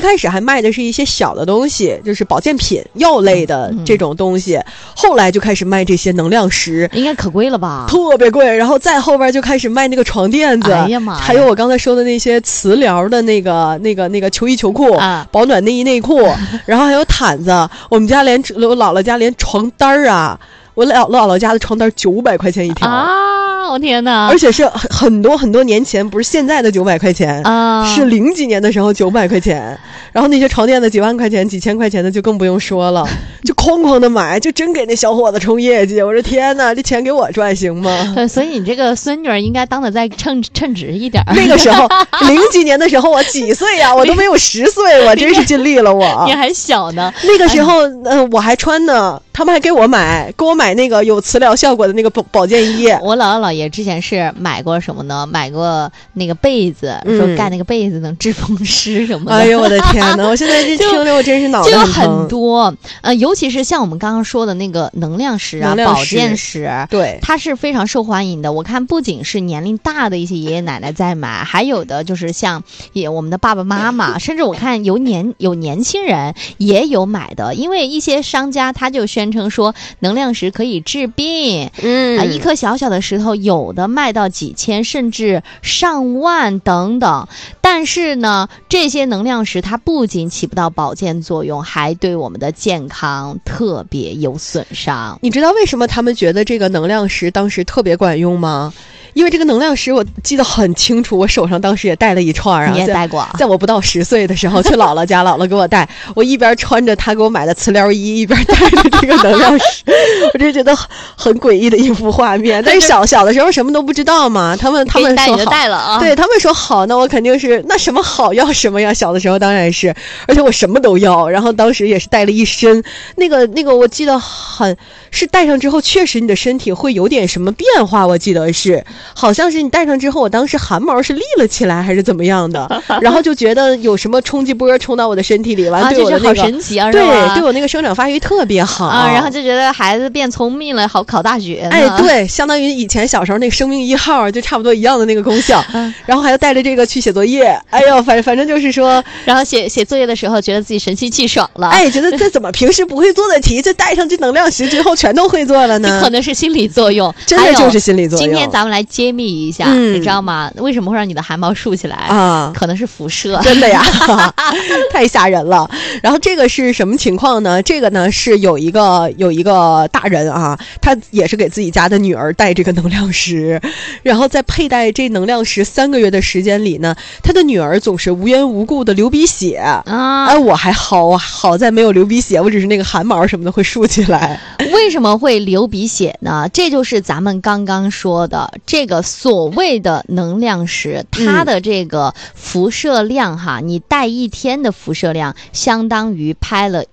开始还卖的是一些小的东西，就是保健品、药类的这种东西，后来就开始卖这些能量石， 应该可贵了吧？ 特别贵。然后再后边就开始卖那个床垫子， 哎呀妈呀， 还有我刚才说的那些磁疗的那个秋衣秋裤、保暖内衣内裤，然后还有毯子。我们家我姥姥家连床单啊，我姥姥家的床单900块钱一条啊！我天哪！ 而且是很多很多年前，不是现在的900块钱啊，是00几年的时候900块钱。然后那些床垫的几万块钱、几千块钱的就更不用说了，就哐哐的买，就真给那小伙子冲业绩。我说天哪，这钱给我赚行吗？ 所以你这个孙女儿应该当得再称职一点。 那个时候00几年的时候我几岁呀？我都没有10岁，我真是尽力了我。 你还小呢。 那个时候我还穿呢，他们还给我买那个有磁疗效果的那个保健衣。 我姥姥姥爷之前是买过什么呢？买过那个被子，说盖那个被子能治风湿什么的。 哎呦我的天哪！我现在这听着我真是脑袋就很多，尤其是像我们刚刚说的那个能量石啊、保健石， 对， 它是非常受欢迎的。我看不仅是年龄大的一些爷爷奶奶在买，还有的就是像我们的爸爸妈妈，甚至我看有年轻人也有买的，因为一些商家他就宣称说能量石可以治病，一颗小小的石头有的卖到几千甚至上万等等。但是呢，这些能量石它不仅起不到保健作用，还对我们的健康特别有损伤。 你知道为什么他们觉得这个能量石当时特别管用吗？因为这个能量石我记得很清楚，我手上当时也带了一串啊。 你也带过？ 在我不到10岁的时候去姥姥家，姥姥给我带，我一边穿着她给我买的磁疗衣，一边带着这个能量石，我就觉得很诡异的一幅画面。但是小的时候什么都不知道嘛，他们说好， 就带了啊。 对，他们说好，那我肯定是那什么好要什么呀。小的时候当然是，而且我什么都要。然后当时也是带了一身，那个我记得是戴上之后，确实你的身体会有点什么变化，我记得是。好像是你戴上之后，我当时汗毛是立了起来还是怎么样的，然后就觉得有什么冲击波冲到我的身体里，完对我的那个好神奇啊， 对我那个生长发育特别好啊，然后就觉得孩子变聪明了，好考大学。 哎，对，相当于以前小时候那个生命1号就差不多一样的那个功效。然后还要带着这个去写作业，哎呦，反正就是说， 然后写作业的时候觉得自己神清气爽了， 哎，觉得这怎么平时不会做的题，这带上这能量石之后全都会做了呢？ 可能是心理作用， 真的就是心理作用。 今天咱们来揭秘一下，你知道吗？为什么会让你的汗毛竖起来啊？可能是辐射， 真的呀，太吓人了。然后这个是什么情况呢？这个呢是有一个大人啊，他也是给自己家的女儿带这个能量石，然后在佩戴这能量石3个月的时间里呢，他的女儿总是无缘无故的流鼻血啊。哎，我还好在没有流鼻血，我只是那个汗毛什么的会竖起来。 为什么会流鼻血呢？这就是咱们刚刚说的这个所谓的能量石，它的这个辐射量哈，你戴1天的辐射量相当于拍了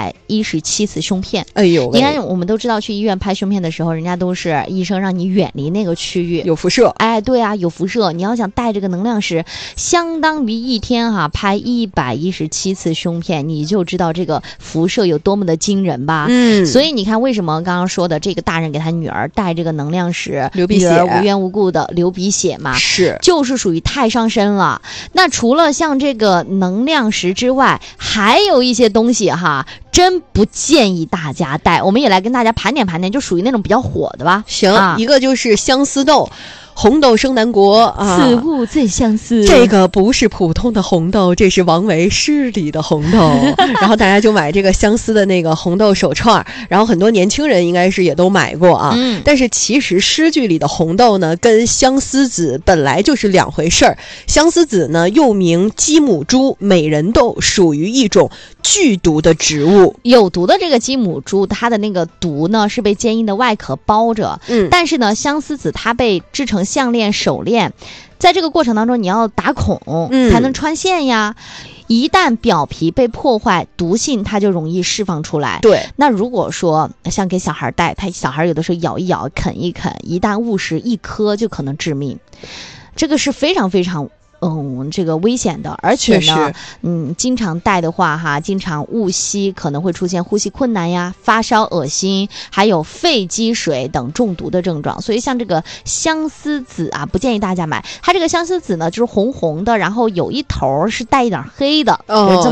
117次胸片。 哎呦， 你看我们都知道去医院拍胸片的时候，人家都是医生让你远离那个区域， 有辐射。 哎，对啊，有辐射。你要想戴这个能量石，相当于1天哈拍117次胸片，你就知道这个辐射有多么的惊人吧。所以你看为什么刚刚说的这个大人给他女儿戴这个能量石， 流鼻血， 无缘无故的流鼻血嘛， 是就是属于太伤身了。那除了像这个能量石之外，还有一些东西哈，真不建议大家戴。我们也来跟大家盘点，就属于那种比较火的吧。 行，一个就是相思豆。红豆生南国啊， 此物最相思。 这个不是普通的红豆，这是王维诗里的红豆。然后大家就买这个相思的那个红豆手串，然后很多年轻人应该是也都买过啊。但是其实诗句里的红豆呢，跟相思子本来就是2回事儿。相思子呢，又名鸡母珠、美人豆，属于一种剧毒的植物。 有毒的这个鸡母珠，它的那个毒呢是被坚硬的外壳包着。但是呢，相思子它被制成项链、手链，在这个过程当中你要打孔才能穿线呀。一旦表皮被破坏，毒性它就容易释放出来。 对， 那如果说像给小孩戴，小孩有的时候咬一咬、啃一啃，一旦误食1颗就可能致命。这个是非常非常这个危险的，而且呢，经常戴的话哈，经常误吸，可能会出现呼吸困难呀、发烧、恶心，还有肺积水等中毒的症状。所以像这个相思子啊，不建议大家买。它这个相思子呢，就是红红的，然后有一头是带一点黑的，